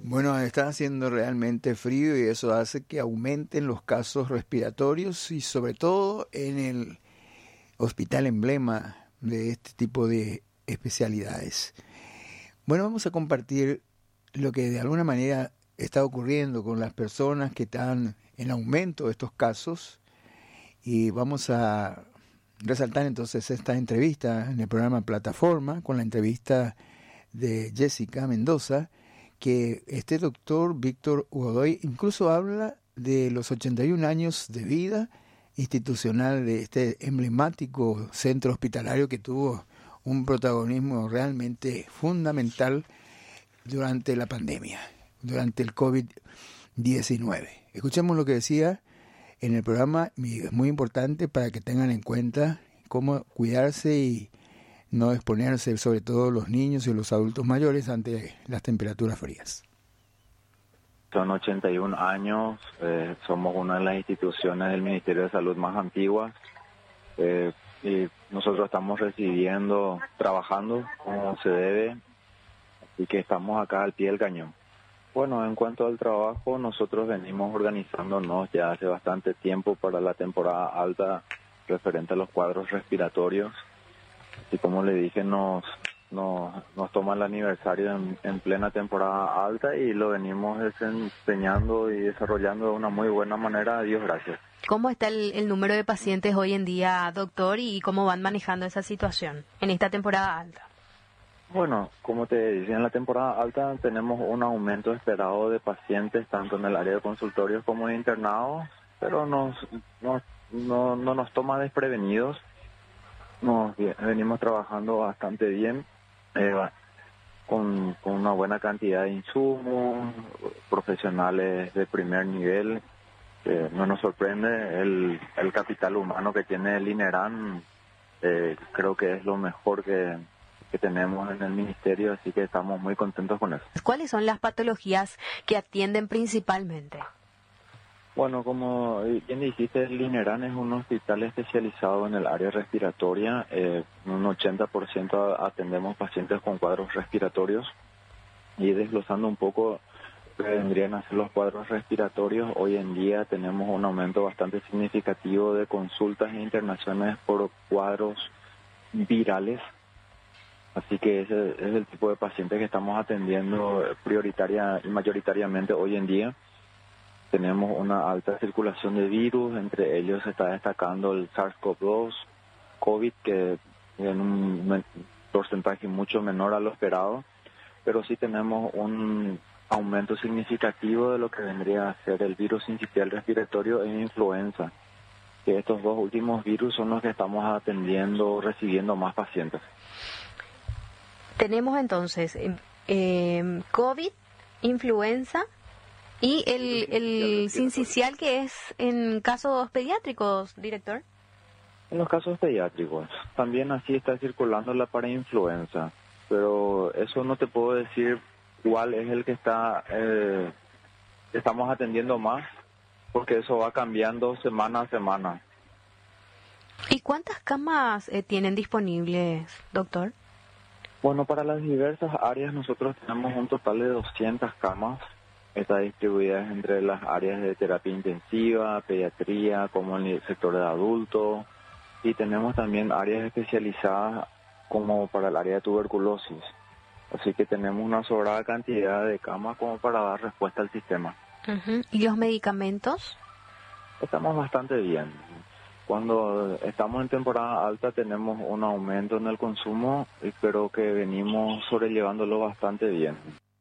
Bueno, está haciendo realmente frío y eso hace que aumenten los casos respiratorios y sobre todo en el hospital emblema de este tipo de especialidades. Bueno, vamos a compartir lo que de alguna manera está ocurriendo con las personas que están en aumento de estos casos y vamos a resaltar entonces esta entrevista en el programa Plataforma con la entrevista de Jessica Mendoza, que este doctor Víctor Godoy incluso habla de los 81 años de vida institucional de este emblemático centro hospitalario que tuvo un protagonismo realmente fundamental durante la pandemia, durante el COVID-19. Escuchemos lo que decía en el programa, y es muy importante para que tengan en cuenta cómo cuidarse y no exponerse, sobre todo los niños y los adultos mayores, ante las temperaturas frías. Son 81 años, somos una de las instituciones del Ministerio de Salud más antiguas y nosotros estamos trabajando como se debe, y que estamos acá al pie del cañón. Bueno, en cuanto al trabajo, nosotros venimos organizándonos ya hace bastante tiempo para la temporada alta referente a los cuadros respiratorios. Y como le dije, nos toma el aniversario en plena temporada alta y lo venimos desempeñando y desarrollando de una muy buena manera, a Dios gracias. ¿Cómo está el número de pacientes hoy en día, doctor, y cómo van manejando esa situación en esta temporada alta? Bueno, como te decía, en la temporada alta tenemos un aumento esperado de pacientes tanto en el área de consultorios como de internados, pero no nos toma desprevenidos. Venimos trabajando bastante bien, con una buena cantidad de insumos, profesionales de primer nivel. No nos sorprende el capital humano que tiene el INERAN. Creo que es lo mejor que tenemos en el ministerio, así que estamos muy contentos con eso. ¿Cuáles son las patologías que atienden principalmente? Bueno, como bien dijiste, el INERAN es un hospital especializado en el área respiratoria. Un 80% atendemos pacientes con cuadros respiratorios. Y desglosando un poco lo que vendrían a ser los cuadros respiratorios, hoy en día tenemos un aumento bastante significativo de consultas e internaciones por cuadros virales. Así que ese es el tipo de pacientes que estamos atendiendo prioritaria y mayoritariamente hoy en día. Tenemos una alta circulación de virus, entre ellos se está destacando el SARS-CoV-2, COVID, que en un porcentaje mucho menor a lo esperado, pero sí tenemos un aumento significativo de lo que vendría a ser el virus sincicial respiratorio e influenza, que estos dos últimos virus son los que estamos atendiendo, recibiendo más pacientes. Tenemos entonces COVID, influenza y el sincicial, que es en casos pediátricos, director. En los casos pediátricos, también así está circulando la parainfluenza, pero eso no te puedo decir cuál es el que estamos atendiendo más, porque eso va cambiando semana a semana. ¿Y cuántas camas tienen disponibles, doctor? Bueno, para las diversas áreas nosotros tenemos un total de 200 camas. Está distribuida entre las áreas de terapia intensiva, pediatría, como en el sector de adultos, y tenemos también áreas especializadas como para el área de tuberculosis. Así que tenemos una sobrada cantidad de camas como para dar respuesta al sistema. Uh-huh. ¿Y los medicamentos? Estamos bastante bien. Cuando estamos en temporada alta tenemos un aumento en el consumo, pero que venimos sobrellevándolo bastante bien.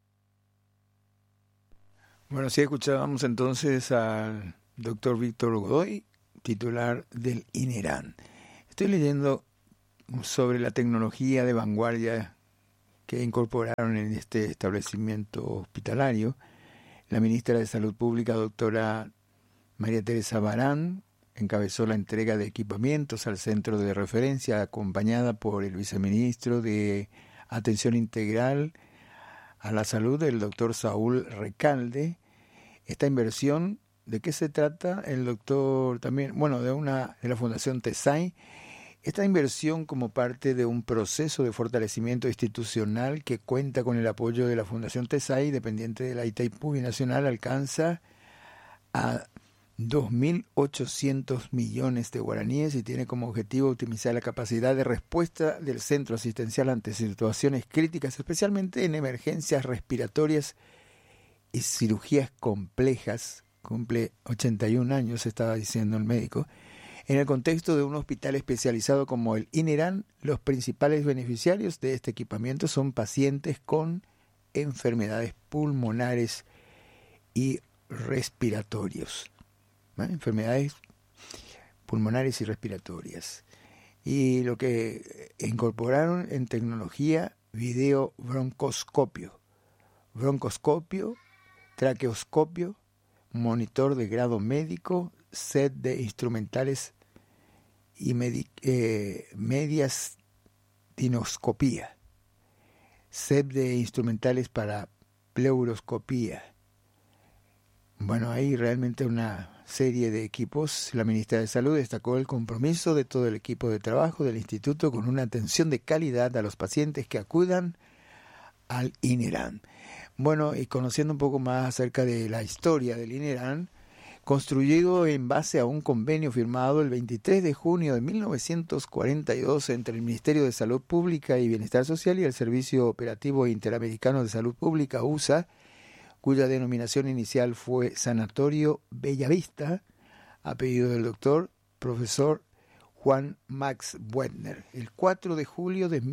Bueno, sí, escuchábamos entonces al doctor Víctor Godoy, titular del INERAN. Estoy leyendo sobre la tecnología de vanguardia que incorporaron en este establecimiento hospitalario. La ministra de Salud Pública, doctora María Teresa Barán, encabezó la entrega de equipamientos al centro de referencia, acompañada por el viceministro de Atención Integral a la Salud, el doctor Saúl Recalde. Esta inversión, ¿de qué se trata? El doctor también, bueno, de la Fundación TESAI, Esta inversión, como parte de un proceso de fortalecimiento institucional que cuenta con el apoyo de la Fundación TESAI, dependiente de la Itaipú Binacional, alcanza a 2.800 millones de guaraníes y tiene como objetivo optimizar la capacidad de respuesta del centro asistencial ante situaciones críticas, especialmente en emergencias respiratorias y cirugías complejas. Cumple 81 años, estaba diciendo el médico. En el contexto de un hospital especializado como el INERAN, los principales beneficiarios de este equipamiento son pacientes con enfermedades pulmonares y respiratorios. Enfermedades pulmonares y respiratorias. Y lo que incorporaron en tecnología, video broncoscopio, traqueoscopio, monitor de grado médico, set de instrumentales y mediastinoscopía, set de instrumentales para pleuroscopía. Bueno, hay realmente una serie de equipos. La ministra de Salud destacó el compromiso de todo el equipo de trabajo del instituto con una atención de calidad a los pacientes que acudan al INERAN. Bueno, y conociendo un poco más acerca de la historia del INERAN, construido en base a un convenio firmado el 23 de junio de 1942 entre el Ministerio de Salud Pública y Bienestar Social y el Servicio Operativo Interamericano de Salud Pública, USA, cuya denominación inicial fue Sanatorio Bellavista, a pedido del doctor profesor Juan Max Buettner. El 4 de julio de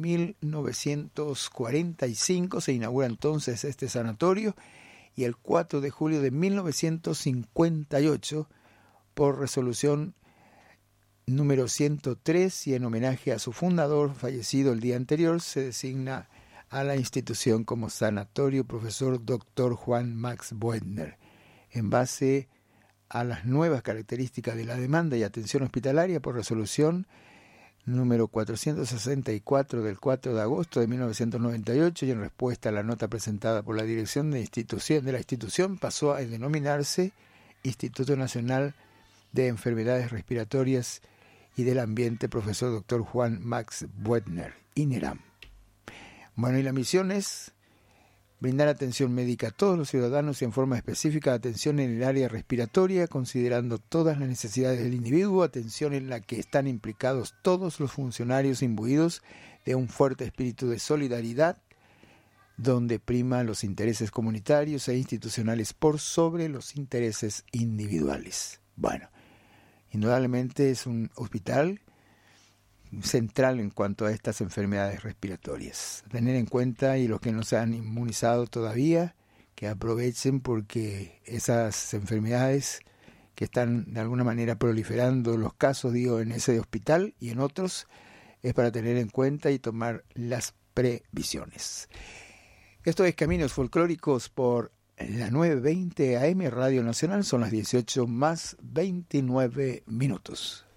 1945 se inaugura entonces este sanatorio, y el 4 de julio de 1958, por resolución número 103 y en homenaje a su fundador, fallecido el día anterior, se designa a la institución como Sanatorio Profesor Dr. Juan Max Buettner, en base a las nuevas características de la demanda y atención hospitalaria por resolución número 464 del 4 de agosto de 1998 y en respuesta a la nota presentada por la dirección de la institución, pasó a denominarse Instituto Nacional de Enfermedades Respiratorias y del Ambiente Profesor Dr. Juan Max Buettner, INERAM. Bueno, y la misión es brindar atención médica a todos los ciudadanos y en forma específica atención en el área respiratoria, considerando todas las necesidades del individuo, atención en la que están implicados todos los funcionarios imbuidos de un fuerte espíritu de solidaridad, donde prima los intereses comunitarios e institucionales por sobre los intereses individuales. Bueno, indudablemente es un hospital central en cuanto a estas enfermedades respiratorias. Tener en cuenta, y los que no se han inmunizado todavía, que aprovechen, porque esas enfermedades que están de alguna manera proliferando los casos, en ese hospital y en otros, es para tener en cuenta y tomar las previsiones. Esto es Caminos Folclóricos por la 920 AM Radio Nacional. Son las 18:29.